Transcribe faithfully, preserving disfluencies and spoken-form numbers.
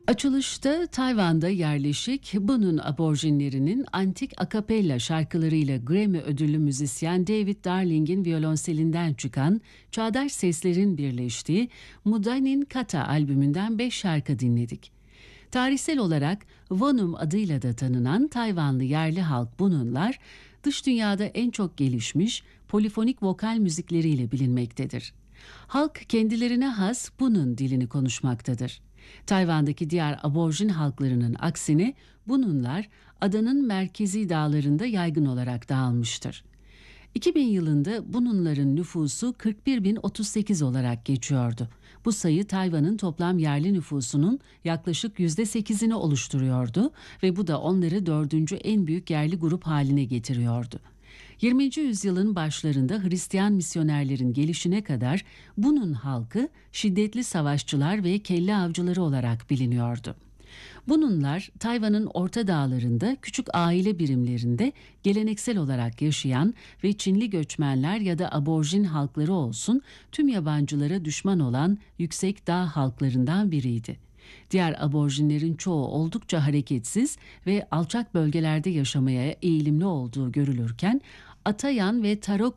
Açılışta Tayvan'da yerleşik Bunun aborjinlerinin antik akapella şarkılarıyla Grammy ödüllü müzisyen David Darling'in violonselinden çıkan çağdaş seslerin birleştiği Mudanin Kata albümünden beş şarkı dinledik. Tarihsel olarak Wonum adıyla da tanınan Tayvanlı yerli halk Bununlar, dış dünyada en çok gelişmiş polifonik vokal müzikleriyle bilinmektedir. Halk kendilerine has Bunun dilini konuşmaktadır. Tayvan'daki diğer aborjin halklarının aksine Bununlar adanın merkezi dağlarında yaygın olarak dağılmıştır. iki bin yılında Bununların nüfusu kırk bir bin otuz sekiz olarak geçiyordu. Bu sayı Tayvan'ın toplam yerli nüfusunun yaklaşık yüzde sekizini oluşturuyordu ve bu da onları dördüncü en büyük yerli grup haline getiriyordu. yirminci yüzyılın başlarında Hristiyan misyonerlerin gelişine kadar Bunun halkı şiddetli savaşçılar ve kelle avcıları olarak biliniyordu. Bununlar Tayvan'ın orta dağlarında küçük aile birimlerinde geleneksel olarak yaşayan ve Çinli göçmenler ya da aborjin halkları olsun tüm yabancılara düşman olan yüksek dağ halklarından biriydi. Diğer aborjinlerin çoğu oldukça hareketsiz ve alçak bölgelerde yaşamaya eğilimli olduğu görülürken Atayan ve Tarok